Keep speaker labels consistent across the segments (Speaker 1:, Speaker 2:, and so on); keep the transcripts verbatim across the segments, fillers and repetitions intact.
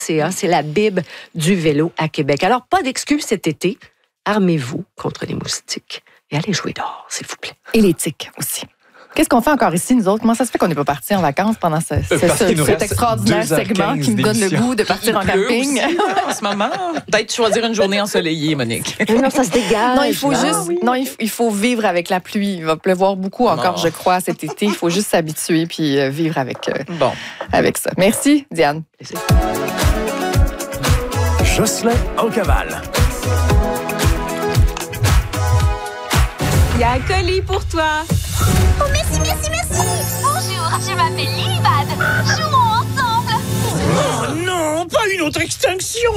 Speaker 1: C A. C'est la Bible du vélo à Québec. Alors, pas d'excuses cet été. Armez-vous contre les moustiques et allez jouer dehors, s'il vous plaît.
Speaker 2: Et les tiques aussi. Qu'est-ce qu'on fait encore ici, nous autres? Comment ça se fait qu'on n'est pas partis en vacances pendant ce, ce, ce, cet extraordinaire segment qui me donne le goût de partir en camping?
Speaker 3: Aussi, en ce moment, peut-être choisir une journée ensoleillée, Monique.
Speaker 1: Non, ça se dégage.
Speaker 2: Non, il faut
Speaker 1: ah,
Speaker 2: juste,
Speaker 1: oui.
Speaker 2: non, il faut, il faut vivre avec la pluie. Il va pleuvoir beaucoup encore,
Speaker 3: Non.
Speaker 2: je crois, cet été. Il faut juste s'habituer puis euh, vivre avec, euh,
Speaker 3: Bon.
Speaker 2: avec ça. Merci, Diane.
Speaker 4: Jocelyn en cavale.
Speaker 5: Il y a un colis pour toi.
Speaker 6: Oh, merci, merci, merci. Bonjour, je m'appelle Lilibad. Jouons ensemble.
Speaker 4: Oh non, pas une autre extinction.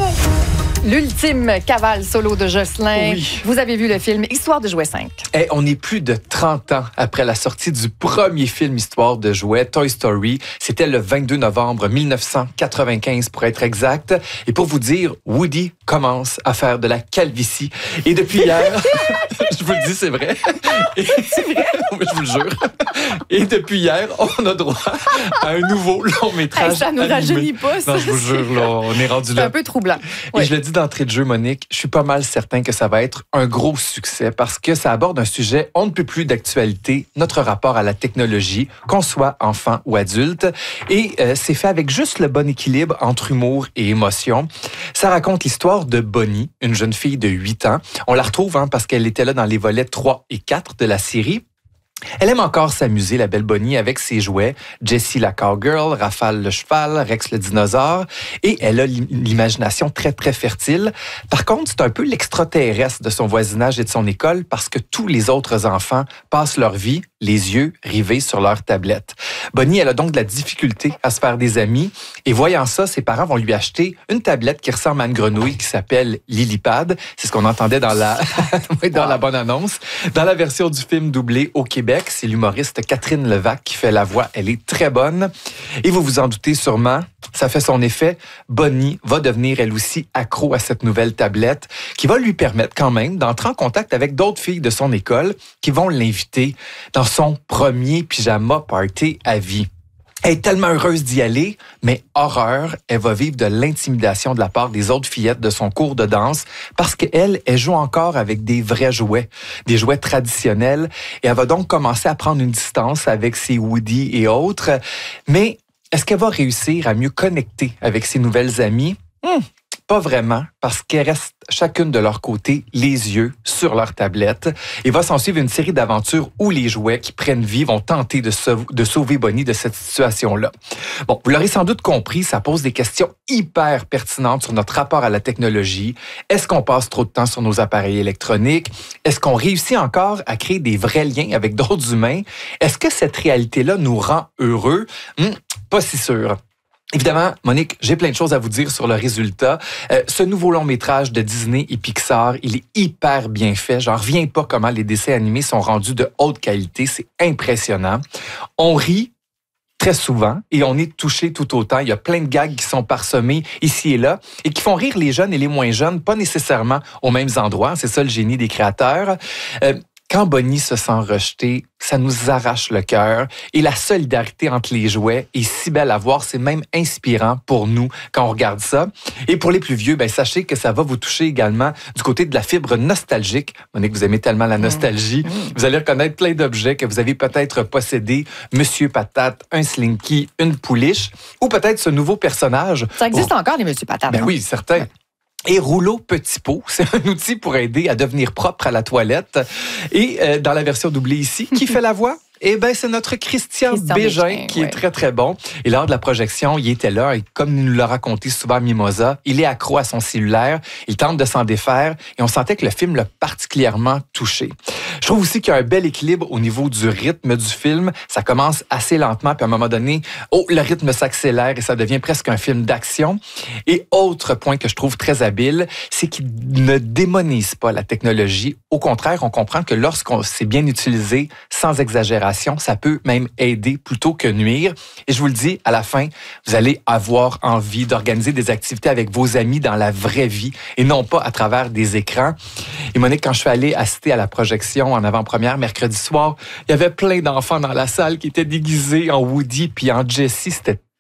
Speaker 2: L'ultime cavale solo de Jocelyn.
Speaker 7: Oui.
Speaker 2: Vous avez vu le film Histoire de jouets cinq.
Speaker 7: Hey, on est plus de trente ans après la sortie du premier film Histoire de jouets, Toy Story. C'était le vingt-deux novembre mille neuf cent quatre-vingt-quinze pour être exact. Et pour vous dire, Woody commence à faire de la calvitie. Et depuis hier, je vous le dis, c'est vrai. Et, c'est vrai? Je vous le jure. Et depuis hier, on a droit à un nouveau long métrage.
Speaker 2: Hey, ça nous
Speaker 7: animé.
Speaker 2: rajeunit pas, ça.
Speaker 7: Non, je vous jure, là, on est rendu
Speaker 2: C'est
Speaker 7: là.
Speaker 2: un peu troublant.
Speaker 7: Et
Speaker 2: Ouais.
Speaker 7: je le dis d'entrée de jeu, Monique, je suis pas mal certain que ça va être un gros succès parce que ça aborde un sujet on ne peut plus d'actualité, notre rapport à la technologie, qu'on soit enfant ou adulte. Et euh, c'est fait avec juste le bon équilibre entre humour et émotion. Ça raconte l'histoire de Bonnie, une jeune fille de huit ans. On la retrouve hein, parce qu'elle était là dans les volets trois et quatre de la série. Elle aime encore s'amuser, la belle Bonnie, avec ses jouets. Jessie la cowgirl, Rafale le cheval, Rex le dinosaure. Et elle a l'imagination très, très fertile. Par contre, c'est un peu l'extraterrestre de son voisinage et de son école parce que tous les autres enfants passent leur vie les yeux rivés sur leur tablette. Bonnie, elle a donc de la difficulté à se faire des amis. Et voyant ça, ses parents vont lui acheter une tablette qui ressemble à une grenouille qui s'appelle Lilipad. C'est ce qu'on entendait dans la, dans la bonne annonce. Dans la version du film doublé au Québec, c'est l'humoriste Catherine Levac qui fait la voix. Elle est très bonne. Et vous vous en doutez sûrement, ça fait son effet. Bonnie va devenir elle aussi accro à cette nouvelle tablette qui va lui permettre quand même d'entrer en contact avec d'autres filles de son école qui vont l'inviter dans son premier pyjama party à vie. Elle est tellement heureuse d'y aller, mais horreur, elle va vivre de l'intimidation de la part des autres fillettes de son cours de danse parce qu'elle, elle joue encore avec des vrais jouets, des jouets traditionnels, et elle va donc commencer à prendre une distance avec ses Woody et autres. Mais est-ce qu'elle va réussir à mieux connecter avec ses nouvelles amies? Hmm. Pas vraiment, parce qu'elles restent chacune de leur côté, les yeux sur leur tablette. Il va s'en suivre une série d'aventures où les jouets qui prennent vie vont tenter de, sauver, de sauver Bonnie de cette situation-là. Bon, vous l'aurez sans doute compris, ça pose des questions hyper pertinentes sur notre rapport à la technologie. Est-ce qu'on passe trop de temps sur nos appareils électroniques? Est-ce qu'on réussit encore à créer des vrais liens avec d'autres humains? Est-ce que cette réalité-là nous rend heureux? Hum, pas si sûr. Évidemment, Monique, j'ai plein de choses à vous dire sur le résultat. Euh, ce nouveau long-métrage de Disney et Pixar, il est hyper bien fait. J'en reviens pas comment les dessins animés sont rendus de haute qualité. C'est impressionnant. On rit très souvent et on est touché tout autant. Il y a plein de gags qui sont parsemés ici et là et qui font rire les jeunes et les moins jeunes, pas nécessairement aux mêmes endroits. C'est ça le génie des créateurs. Euh, Quand Bonnie se sent rejetée, ça nous arrache le cœur. Et la solidarité entre les jouets est si belle à voir. C'est même inspirant pour nous quand on regarde ça. Et pour les plus vieux, ben, sachez que ça va vous toucher également du côté de la fibre nostalgique. Monique, vous aimez tellement la nostalgie. Mmh. Vous allez reconnaître plein d'objets que vous avez peut-être possédés. Monsieur Patate, un Slinky, une pouliche. Ou peut-être ce nouveau personnage.
Speaker 2: Ça existe oh. encore, les Monsieur Patate.
Speaker 7: Ben oui, certain. Ouais. Et rouleau petit pot, c'est un outil pour aider à devenir propre à la toilette. Et euh, dans la version doublée ici, qui fait la voix? Eh bien, c'est notre Christian, Christian Bégin, Bégin qui ouais. est très, très bon. Et lors de la projection, il était là. Et comme il nous l'a raconté souvent Mimosa, il est accro à son cellulaire. Il tente de s'en défaire. Et on sentait que le film l'a particulièrement touché. Je trouve aussi qu'il y a un bel équilibre au niveau du rythme du film. Ça commence assez lentement. Puis à un moment donné, oh, le rythme s'accélère et ça devient presque un film d'action. Et autre point que je trouve très habile, c'est qu'il ne démonise pas la technologie. Au contraire, on comprend que lorsqu'on c'est bien utilisé, sans exagération, ça peut même aider plutôt que nuire. Et je vous le dis, à la fin, vous allez avoir envie d'organiser des activités avec vos amis dans la vraie vie et non pas à travers des écrans. Et Monique, quand je suis allée assister à la projection en avant-première mercredi soir, il y avait plein d'enfants dans la salle qui étaient déguisés en Woody puis en Jessie. C'était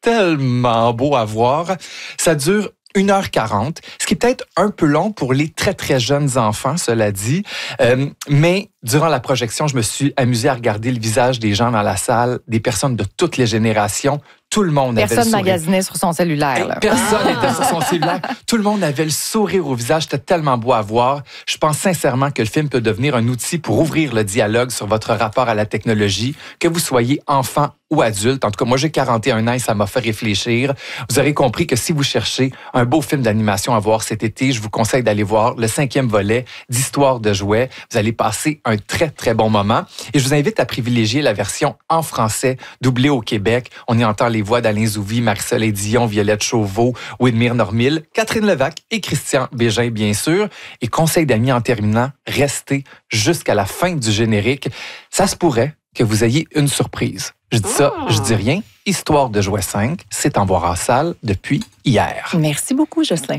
Speaker 7: tellement beau à voir. Ça dure une heure quarante, ce qui est peut-être un peu long pour les très, très jeunes enfants, cela dit. Euh, mais durant la projection, je me suis amusée à regarder le visage des gens dans la salle, des personnes de toutes les générations. Tout le monde
Speaker 2: Personne
Speaker 7: avait le sourire.
Speaker 2: magasinait sur son cellulaire. Là.
Speaker 7: Personne n'était sur son cellulaire. Tout le monde avait le sourire au visage. C'était tellement beau à voir. Je pense sincèrement que le film peut devenir un outil pour ouvrir le dialogue sur votre rapport à la technologie, que vous soyez enfant ou adulte. En tout cas, moi, j'ai quarante et un ans et ça m'a fait réfléchir. Vous aurez compris que si vous cherchez un beau film d'animation à voir cet été, je vous conseille d'aller voir le cinquième volet d'Histoire de jouets. Vous allez passer un très, très bon moment. Et je vous invite à privilégier la version en français, doublée au Québec. On y entend les voix d'Alain Zouvi, Marie-Soleil Dion, Violette Chauveau, Widmir Normil, Catherine Levac et Christian Bégin, bien sûr. Et conseil d'amis en terminant, restez jusqu'à la fin du générique. Ça se pourrait que vous ayez une surprise. Je dis ça, je dis rien. Histoire de jouets cinq, c'est en voir en salle depuis hier.
Speaker 2: Merci beaucoup, Jocelyn.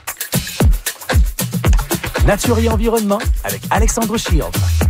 Speaker 4: Nature et environnement avec Alexandre Shield.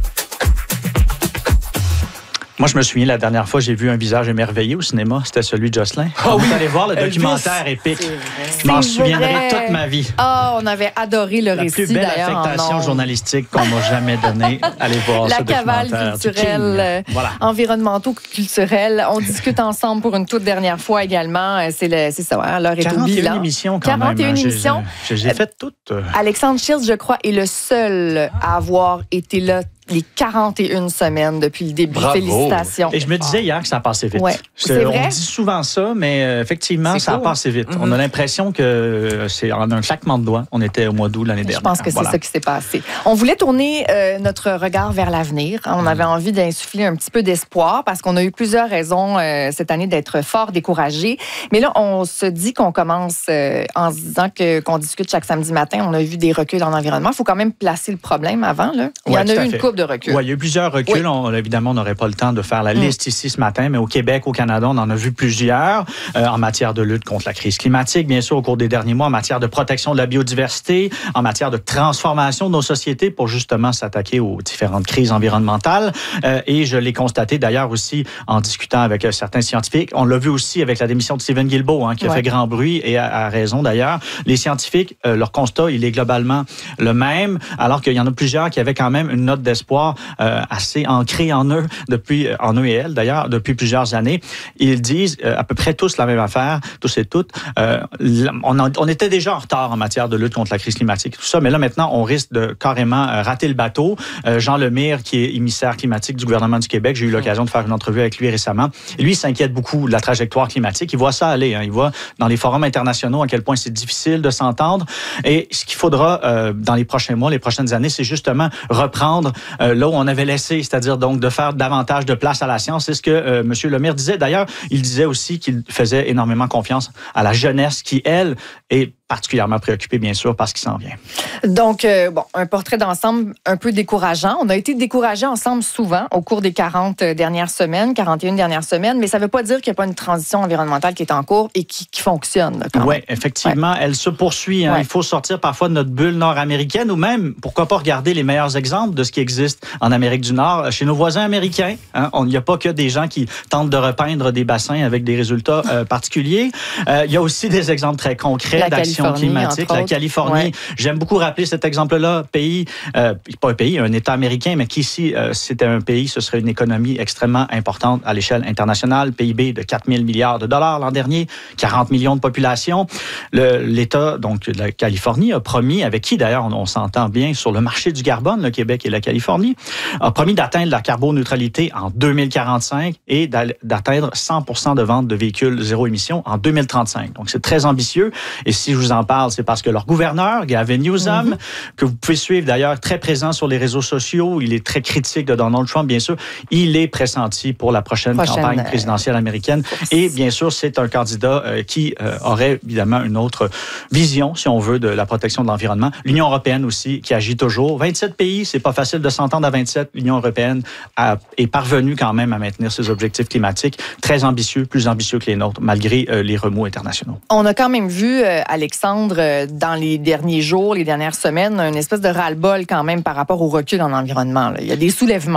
Speaker 8: Moi, je me souviens, la dernière fois, j'ai vu un visage émerveillé au cinéma. C'était celui de Jocelyn. Oh, oui. Vous allez voir le documentaire épique. Je m'en souviendrai toute ma vie.
Speaker 2: Ah, oh, on avait adoré le
Speaker 8: la
Speaker 2: récit,
Speaker 8: plus belle
Speaker 2: d'ailleurs.
Speaker 8: affectation journalistique qu'on m'a jamais donnée. Allez voir
Speaker 2: la
Speaker 8: ce
Speaker 2: cavale
Speaker 8: documentaire.
Speaker 2: culturelle,
Speaker 8: voilà.
Speaker 2: environnementaux culturels. On discute ensemble pour une toute dernière fois également. C'est, le, c'est ça, hein, l'heure est au bilan.
Speaker 8: quarante et une émissions quand
Speaker 2: quarante et une
Speaker 8: même.
Speaker 2: émissions.
Speaker 8: J'ai, j'ai, j'ai fait toutes.
Speaker 2: Alexandre Shields, je crois, est le seul à avoir été là les quarante et une semaines depuis le début.
Speaker 7: Bravo.
Speaker 2: Félicitations.
Speaker 8: Et je me disais hier que ça a passé vite.
Speaker 2: Ouais, c'est
Speaker 8: on
Speaker 2: vrai.
Speaker 8: dit souvent ça, mais euh, effectivement,
Speaker 2: c'est
Speaker 8: ça
Speaker 2: cool.
Speaker 8: a passé vite. Mm-hmm. On a l'impression que c'est en un claquement de doigts. On était au mois d'août l'année dernière.
Speaker 2: Je pense que
Speaker 8: voilà.
Speaker 2: c'est ça qui s'est passé. On voulait tourner euh, notre regard vers l'avenir. On mm. avait envie d'insuffler un petit peu d'espoir parce qu'on a eu plusieurs raisons euh, cette année d'être fort découragés. Mais là, on se dit qu'on commence euh, en se disant que, qu'on discute chaque samedi matin. On a vu des reculs en environnement. Il faut quand même placer le problème avant. Là. Il y
Speaker 8: ouais,
Speaker 2: en a eu une couple de reculs.
Speaker 8: Oui, il y a eu plusieurs reculs. Oui. On, évidemment, on n'aurait pas le temps de faire la liste mm. ici ce matin, mais au Québec, au Canada, on en a vu plusieurs euh, en matière de lutte contre la crise climatique, bien sûr, au cours des derniers mois, en matière de protection de la biodiversité, en matière de transformation de nos sociétés pour justement s'attaquer aux différentes crises environnementales. Euh, et je l'ai constaté d'ailleurs aussi en discutant avec euh, certains scientifiques. On l'a vu aussi avec la démission de Stephen Guilbeault, hein, qui a ouais. fait grand bruit et à, à raison d'ailleurs. Les scientifiques, euh, leur constat, il est globalement le même, alors qu'il y en a plusieurs qui avaient quand même une note d'espoir euh, assez ancrée en eux, depuis, en eux et elles d'ailleurs, depuis plusieurs années. Ils disent euh, à peu près tous la même affaire, tous et toutes. Euh, on, en, on était déjà en retard en matière de lutte contre la crise climatique et tout ça, mais là maintenant, on risque de carrément euh, rater le bateau. Euh, Jean Lemire, qui est émissaire climatique du gouvernement du Québec, j'ai eu l'occasion de faire une entrevue avec lui récemment. Et lui, il s'inquiète beaucoup de la trajectoire climatique. Il voit ça aller. Hein. Il voit dans les forums internationaux à quel point c'est difficile de s'entendre. Et ce qu'il faudra euh, dans les prochains mois, les prochaines années, c'est justement reprendre euh, là où on avait laissé, c'est-à-dire donc de faire davantage de place à la science. C'est ce que euh, M. Lemire disait. D'ailleurs, il disait aussi qu'il faisait énormément confiance à la jeunesse qui, elle, est particulièrement préoccupée, bien sûr, par ce qui s'en vient.
Speaker 2: Donc, euh, bon, un portrait d'ensemble un peu décourageant. On a été découragés ensemble souvent au cours des quarante dernières semaines, quarante et une dernières semaines, mais ça ne veut pas dire qu'il n'y a pas une transition environnementale qui est en cours et qui, qui fonctionne.
Speaker 8: Oui, effectivement, ouais. elle se poursuit. Hein. Ouais. Il faut sortir parfois de notre bulle nord-américaine ou même, pourquoi pas, regarder les meilleurs exemples de ce qui existe en Amérique du Nord, chez nos voisins américains. Hein. Il n'y a pas que des gens qui tentent de repeindre des bassins avec des résultats euh, particuliers. Euh, il y a aussi des exemples très concrets d'action climatique. La Californie, ouais. J'aime beaucoup rappeler cet exemple-là, pays, euh, pas un pays, un État américain, mais qu'ici, euh, c'était un pays, ce serait une économie extrêmement importante à l'échelle internationale, P I B de quatre mille milliards de dollars l'an dernier, quarante millions de population. Le, L'État, donc, de la Californie a promis, avec qui d'ailleurs on, on s'entend bien sur le marché du carbone, le Québec et la Californie, a promis d'atteindre la carboneutralité en deux mille quarante-cinq et d'atteindre cent pour cent de vente de véhicules zéro émission en deux mille trente-cinq. Donc, c'est très ambitieux. Et si je vous en parle, c'est parce que leur gouverneur, Gavin Newsom, mm-hmm. que vous pouvez suivre d'ailleurs, très présent sur les réseaux sociaux, il est très critique de Donald Trump, bien sûr, il est pressenti pour la prochaine, prochaine campagne présidentielle américaine. Euh, et bien sûr, c'est un candidat euh, qui euh, aurait évidemment une autre vision, si on veut, de la protection de l'environnement. L'Union européenne aussi, qui agit toujours. vingt-sept pays, c'est pas facile de s'entendre à vingt-sept. L'Union européenne a, est parvenue quand même à maintenir ses objectifs climatiques très ambitieux, plus ambitieux que les nôtres, malgré euh, les remous internationaux.
Speaker 2: On a quand même vu, euh, Alexandre, euh, dans les derniers jours, les dernières semaines, une espèce de ras-le-bol quand même par rapport au recul en environnement. Là. Il y a des soulèvements.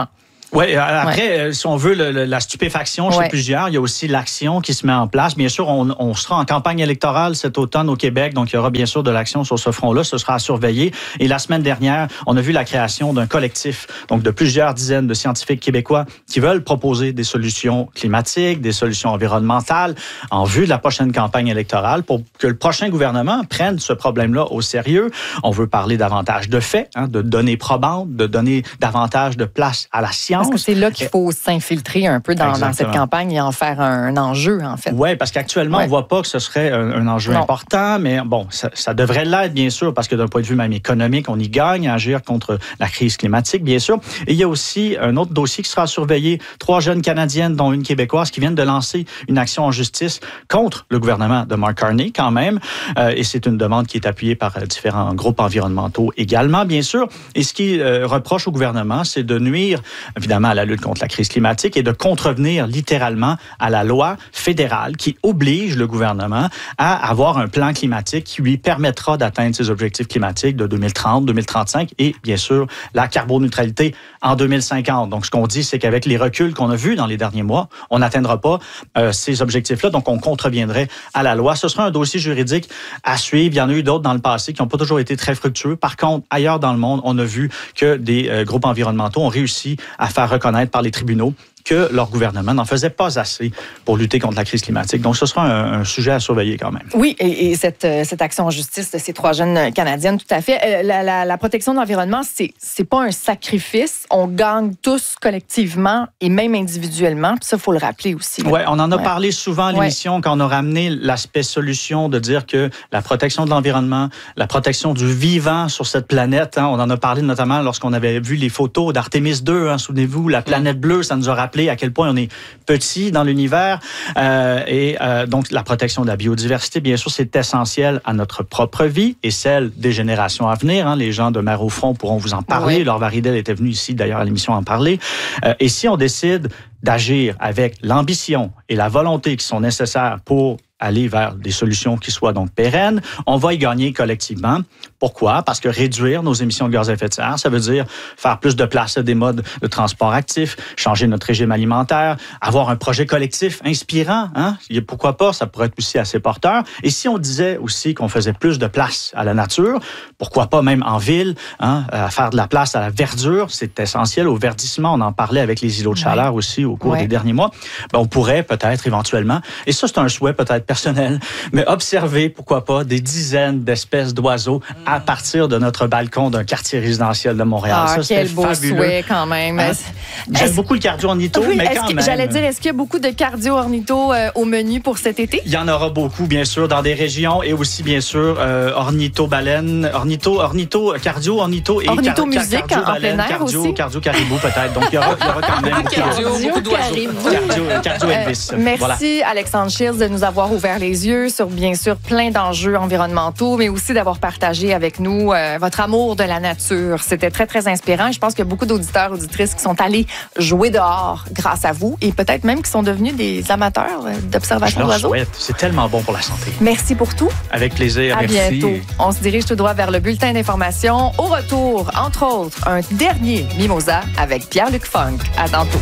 Speaker 8: Oui, après,
Speaker 2: ouais.
Speaker 8: si on veut le, le, la stupéfaction chez
Speaker 2: ouais.
Speaker 8: plusieurs, il y a aussi l'action qui se met en place. Bien sûr, on, on sera en campagne électorale cet automne au Québec, donc il y aura bien sûr de l'action sur ce front-là. Ce sera à surveiller. Et la semaine dernière, on a vu la création d'un collectif, donc de plusieurs dizaines de scientifiques québécois qui veulent proposer des solutions climatiques, des solutions environnementales en vue de la prochaine campagne électorale pour que le prochain gouvernement prenne ce problème-là au sérieux. On veut parler davantage de faits, hein, de données probantes, de donner davantage de place à la science.
Speaker 2: Parce que c'est là qu'il faut s'infiltrer un peu dans, dans cette campagne et en faire un, un enjeu, en fait.
Speaker 8: Oui, parce qu'actuellement, ouais. on ne voit pas que ce serait un, un enjeu non. important, mais bon, ça, ça devrait l'être, bien sûr, parce que d'un point de vue même économique, on y gagne à agir contre la crise climatique, bien sûr. Et il y a aussi un autre dossier qui sera surveillé. Trois jeunes Canadiennes, dont une Québécoise, qui viennent de lancer une action en justice contre le gouvernement de Mark Carney, quand même. Euh, et c'est une demande qui est appuyée par différents groupes environnementaux également, bien sûr. Et ce qui euh, reproche au gouvernement, c'est de nuire, évidemment, à la lutte contre la crise climatique et de contrevenir littéralement à la loi fédérale qui oblige le gouvernement à avoir un plan climatique qui lui permettra d'atteindre ses objectifs climatiques de deux mille trente, deux mille trente-cinq et, bien sûr, la carboneutralité en deux mille cinquante. Donc, ce qu'on dit, c'est qu'avec les reculs qu'on a vus dans les derniers mois, on n'atteindra pas euh, ces objectifs-là, donc on contreviendrait à la loi. Ce sera un dossier juridique à suivre. Il y en a eu d'autres dans le passé qui n'ont pas toujours été très fructueux. Par contre, ailleurs dans le monde, on a vu que des euh, groupes environnementaux ont réussi à faire reconnaître par les tribunaux que leur gouvernement n'en faisait pas assez pour lutter contre la crise climatique. Donc, ce sera un, un sujet à surveiller quand même.
Speaker 2: Oui, et, et cette, cette action en justice de ces trois jeunes Canadiennes, tout à fait. La, la, la protection de l'environnement, c'est, c'est pas un sacrifice. On gagne tous collectivement et même individuellement. Puis ça, il faut le rappeler aussi.
Speaker 8: Oui, on en a
Speaker 2: ouais.
Speaker 8: parlé souvent à l'émission ouais. quand on a ramené l'aspect solution de dire que la protection de l'environnement, la protection du vivant sur cette planète, hein, on en a parlé notamment lorsqu'on avait vu les photos d'Artémis deux, hein, souvenez-vous, la planète bleue, ça nous a rappelé à quel point on est petit dans l'univers. Euh, et euh, donc, la protection de la biodiversité, bien sûr, c'est essentiel à notre propre vie et celle des générations à venir. Hein. Les gens de Mer au Front pourront vous en parler. Oui. Laure Varidel était venue ici, d'ailleurs, à l'émission en parler. Euh, et si on décide d'agir avec l'ambition et la volonté qui sont nécessaires pour aller vers des solutions qui soient donc pérennes, on va y gagner collectivement. Pourquoi? Parce que réduire nos émissions de gaz à effet de serre, ça veut dire faire plus de place à des modes de transport actifs, changer notre régime alimentaire, avoir un projet collectif inspirant. Hein? Pourquoi pas? Ça pourrait être aussi assez porteur. Et si on disait aussi qu'on faisait plus de place à la nature, pourquoi pas même en ville, hein, à faire de la place à la verdure, c'est essentiel au verdissement. On en parlait avec les îlots de chaleur ouais. aussi au cours ouais. des derniers mois. Ben, on pourrait peut-être éventuellement, et ça c'est un souhait peut-être personnel, mais observer, pourquoi pas, des dizaines d'espèces d'oiseaux à partir de notre balcon d'un quartier résidentiel de Montréal.
Speaker 2: Ah,
Speaker 8: ça,
Speaker 2: quel beau
Speaker 8: fabuleux.
Speaker 2: souhait quand même.
Speaker 8: Hein? J'aime beaucoup le cardio-ornitho,
Speaker 2: oui,
Speaker 8: mais quand
Speaker 2: que,
Speaker 8: même...
Speaker 2: J'allais dire, est-ce qu'il y a beaucoup de cardio-ornitho euh, au menu pour cet été?
Speaker 8: Il y en aura beaucoup, bien sûr, dans des régions et aussi, bien sûr, euh, ornitho-baleine, ornitho, ornitho, cardio, ornitho et
Speaker 2: ornitho-musique
Speaker 8: car,
Speaker 2: en plein air
Speaker 8: cardio,
Speaker 2: aussi.
Speaker 8: Cardio-caribou peut-être. Donc, il y aura, il y aura quand même beaucoup
Speaker 3: cardio,
Speaker 8: de...
Speaker 3: beaucoup d'oiseaux.
Speaker 8: Cardio, cardio-Elvis.
Speaker 2: Euh, merci,
Speaker 8: voilà.
Speaker 2: Alexandre Shields, de nous avoir ouvert les yeux sur, bien sûr, plein d'enjeux environnementaux, mais aussi d'avoir partagé avec nous euh, votre amour de la nature. C'était très, très inspirant. Je pense qu'il y a beaucoup d'auditeurs, auditrices qui sont allés jouer dehors grâce à vous et peut-être même qui sont devenus des amateurs d'observation d'oiseaux.
Speaker 8: Souhaite. C'est tellement bon pour la santé.
Speaker 2: Merci pour tout.
Speaker 8: Avec plaisir.
Speaker 2: À
Speaker 8: Merci.
Speaker 2: bientôt. On se dirige tout droit vers le bulletin d'information. Au retour, entre autres, un dernier Mimosa avec Pierre-Luc Funk. À tantôt.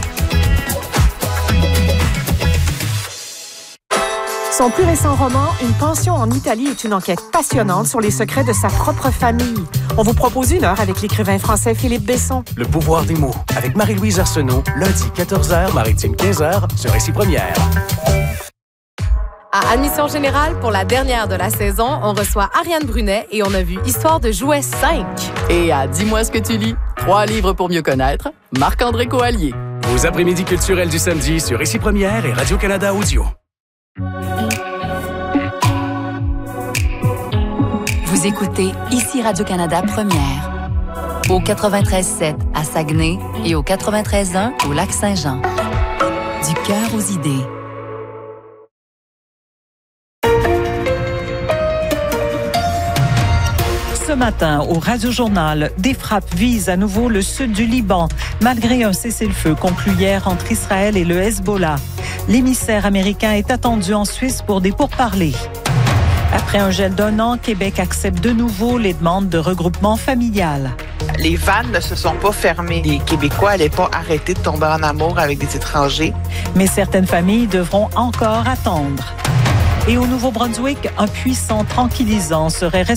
Speaker 9: Son plus récent roman, Une pension en Italie, est une enquête passionnante sur les secrets de sa propre famille. On vous propose une heure avec l'écrivain français Philippe Besson.
Speaker 4: Le pouvoir des mots, avec Marie-Louise Arsenault, lundi quatorze heures, Maritime quinze heures, sur Récit Première.
Speaker 10: À Admission Générale, pour la dernière de la saison, on reçoit Ariane Brunet et on a vu Histoire de jouets cinq.
Speaker 11: Et à Dis-moi ce que tu lis, trois livres pour mieux connaître, Marc-André Coallier.
Speaker 4: Vos après-midi culturels du samedi sur Récit Première et Radio-Canada Audio.
Speaker 12: Vous écoutez ici Radio-Canada Première. Au quatre-vingt-treize sept à Saguenay et au quatre-vingt-treize un au Lac-Saint-Jean. Du cœur aux idées.
Speaker 13: Ce matin, au Radio-Journal, des frappes visent à nouveau le sud du Liban, malgré un cessez-le-feu conclu hier entre Israël et le Hezbollah. L'émissaire américain est attendu en Suisse pour des pourparlers. Après Après un gel d'un an, Québec accepte de nouveau les demandes de regroupement familial.
Speaker 14: Les vannes ne se sont pas fermées. Les Québécois n'allaient pas arrêter de tomber en amour avec des étrangers.
Speaker 13: Mais certaines familles devront encore attendre. Et au Nouveau-Brunswick, un puissant tranquillisant serait